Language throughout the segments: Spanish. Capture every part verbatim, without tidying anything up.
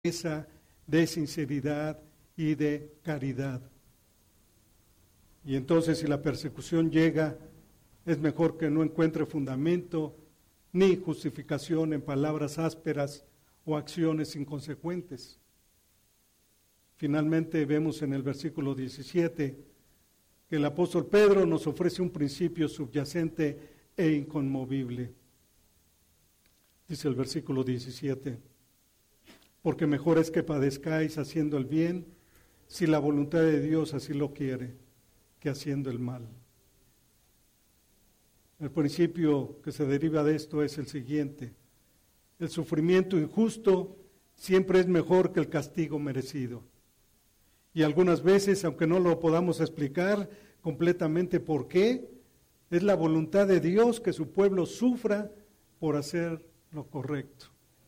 de sinceridad y de caridad. Y entonces, si la persecución llega, es mejor que no encuentre fundamento ni justificación en palabras ásperas o acciones inconsecuentes. Finalmente vemos en el versículo diecisiete que el apóstol Pedro nos ofrece un principio subyacente e inconmovible. Dice el versículo diecisiete, porque mejor es que padezcáis haciendo el bien, si la voluntad de Dios así lo quiere, que haciendo el mal. El principio que se deriva de esto es el siguiente: el sufrimiento injusto siempre es mejor que el castigo merecido. Y algunas veces, aunque no lo podamos explicar completamente por qué, es la voluntad de Dios que su pueblo sufra por hacer lo correcto.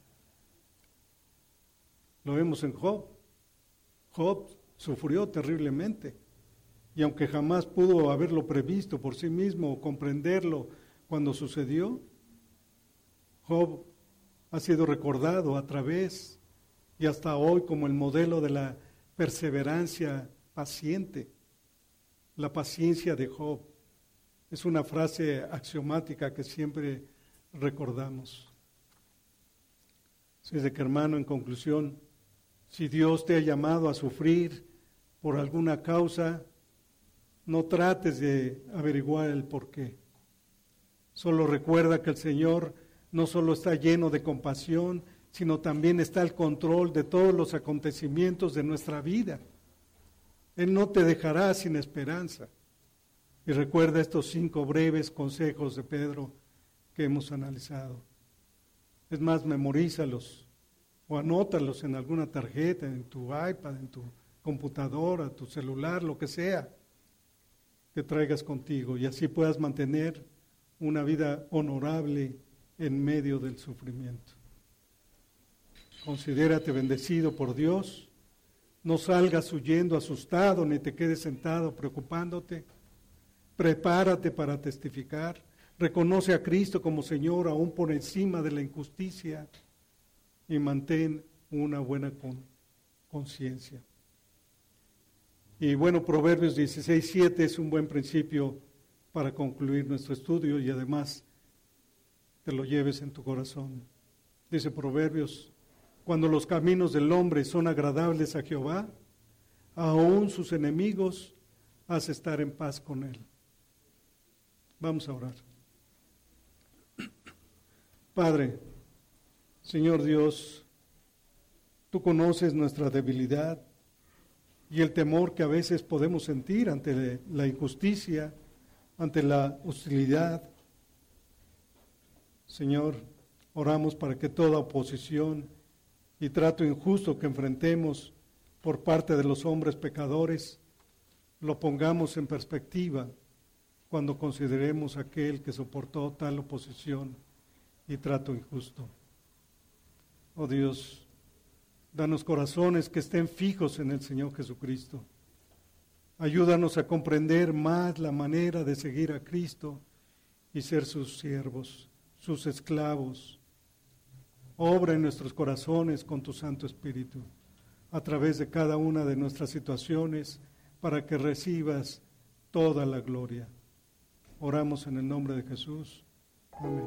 Lo vemos en Job. Job sufrió terriblemente. Y aunque jamás pudo haberlo previsto por sí mismo o comprenderlo cuando sucedió, Job ha sido recordado a través y hasta hoy como el modelo de la perseverancia paciente. La paciencia de Job es una frase axiomática que siempre recordamos. Así es de que, hermano, en conclusión, si Dios te ha llamado a sufrir por alguna causa, no trates de averiguar el porqué. Solo recuerda que el Señor no solo está lleno de compasión, sino también está al control de todos los acontecimientos de nuestra vida. Él no te dejará sin esperanza. Y recuerda estos cinco breves consejos de Pedro que hemos analizado. Es más, memorízalos o anótalos en alguna tarjeta, en tu iPad, en tu computadora, tu celular, lo que sea que traigas contigo, y así puedas mantener una vida honorable en medio del sufrimiento. Considérate bendecido por Dios. No salgas huyendo asustado, ni te quedes sentado preocupándote. Prepárate para testificar. Reconoce a Cristo como Señor aún por encima de la injusticia y mantén una buena conciencia. Y bueno, Proverbios dieciséis siete es un buen principio para concluir nuestro estudio y además te lo lleves en tu corazón. Dice Proverbios: cuando los caminos del hombre son agradables a Jehová, aún sus enemigos hace estar en paz con él. Vamos a orar. Padre, Señor Dios, tú conoces nuestra debilidad y el temor que a veces podemos sentir ante la injusticia, ante la hostilidad. Señor, oramos para que toda oposición y trato injusto que enfrentemos por parte de los hombres pecadores, lo pongamos en perspectiva cuando consideremos aquel que soportó tal oposición y trato injusto. Oh Dios, danos corazones que estén fijos en el Señor Jesucristo. Ayúdanos a comprender más la manera de seguir a Cristo y ser sus siervos, sus esclavos. Obra en nuestros corazones con tu Santo Espíritu, a través de cada una de nuestras situaciones, para que recibas toda la gloria. Oramos en el nombre de Jesús. Amén.